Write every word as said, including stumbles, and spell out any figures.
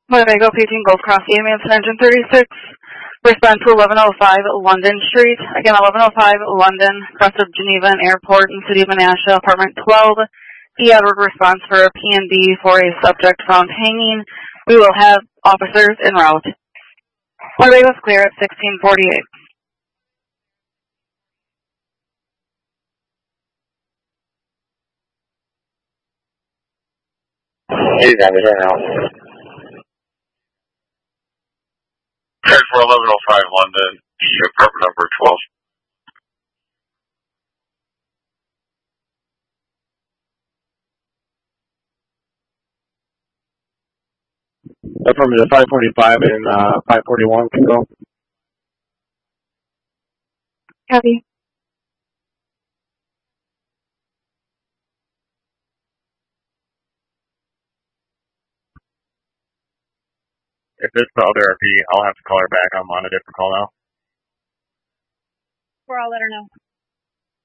Winnebago paging Gold Cross ambulance and engine thirty-six. Respond to eleven oh five London Street. Again, eleven oh five London, west of Geneva and Airport in the city of Menasha, apartment twelve. E. Edward response for a P and D for a subject found hanging. We will have officers en route. Winnebago is clear at sixteen forty-eight. He's on the turn now. Card for eleven oh five London, the apartment number twelve. Affirmative five forty-five and uh, five forty-one can go. Copy. If it's the other R P, I'll have to call her back. I'm on a different call now. We're all let her know.